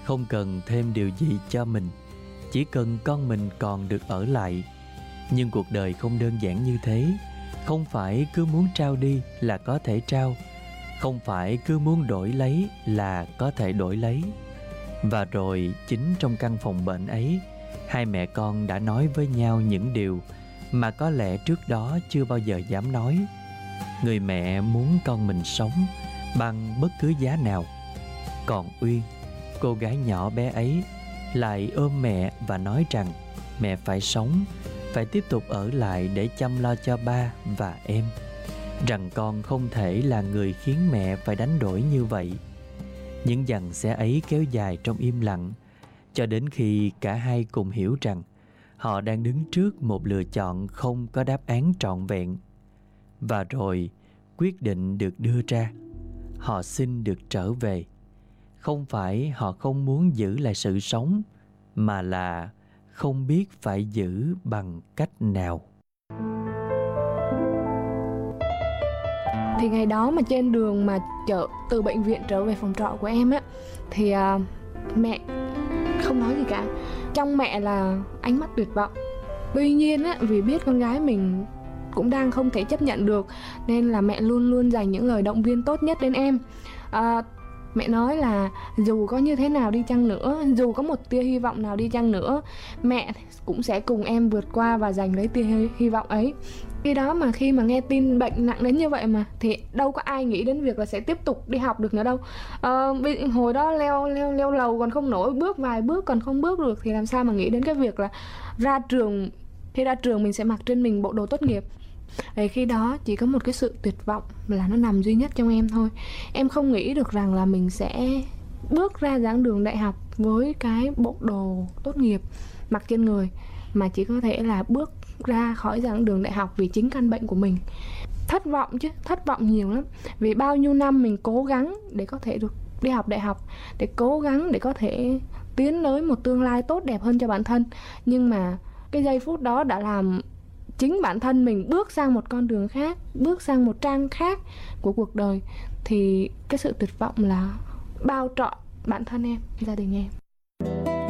không cần thêm điều gì cho mình, chỉ cần con mình còn được ở lại. Nhưng cuộc đời không đơn giản như thế. Không phải cứ muốn trao đi là có thể trao, không phải cứ muốn đổi lấy là có thể đổi lấy. Và rồi chính trong căn phòng bệnh ấy, hai mẹ con đã nói với nhau những điều mà có lẽ trước đó chưa bao giờ dám nói. Người mẹ muốn con mình sống bằng bất cứ giá nào. Còn Uyên, cô gái nhỏ bé ấy, lại ôm mẹ và nói rằng mẹ phải sống, phải tiếp tục ở lại để chăm lo cho ba và em. Rằng con không thể là người khiến mẹ phải đánh đổi như vậy. Những giằng xé ấy kéo dài trong im lặng, cho đến khi cả hai cùng hiểu rằng họ đang đứng trước một lựa chọn không có đáp án trọn vẹn. Và rồi quyết định được đưa ra. Họ xin được trở về. Không phải họ không muốn giữ lại sự sống, mà là không biết phải giữ bằng cách nào. Thì ngày đó mà trên đường mà chở từ bệnh viện trở về phòng trọ của em á, thì mẹ không nói gì cả. Trong mẹ là ánh mắt tuyệt vọng. Tuy nhiên á, vì biết con gái mình cũng đang không thể chấp nhận được, nên là mẹ luôn luôn dành những lời động viên tốt nhất đến em. Mẹ nói là dù có như thế nào đi chăng nữa, dù có một tia hy vọng nào đi chăng nữa, mẹ cũng sẽ cùng em vượt qua và giành lấy tia hy vọng ấy. Khi mà nghe tin bệnh nặng đến như vậy mà, thì đâu có ai nghĩ đến việc là sẽ tiếp tục đi học được nữa đâu. Hồi đó leo lầu còn không nổi, bước vài bước còn không bước được, thì làm sao mà nghĩ đến cái việc là khi ra trường mình sẽ mặc trên mình bộ đồ tốt nghiệp. Thì khi đó chỉ có một cái sự tuyệt vọng là nó nằm duy nhất trong em thôi. Em không nghĩ được rằng là mình sẽ bước ra giảng đường đại học với cái bộ đồ tốt nghiệp mặc trên người, mà chỉ có thể là bước ra khỏi giảng đường đại học vì chính căn bệnh của mình. Thất vọng chứ, thất vọng nhiều lắm. Vì bao nhiêu năm mình cố gắng để có thể được đi học đại học, để cố gắng để có thể tiến tới một tương lai tốt đẹp hơn cho bản thân. Nhưng mà cái giây phút đó đã làm chính bản thân mình bước sang một con đường khác, bước sang một trang khác của cuộc đời. Thì cái sự tuyệt vọng là bao trọn bản thân em, gia đình em.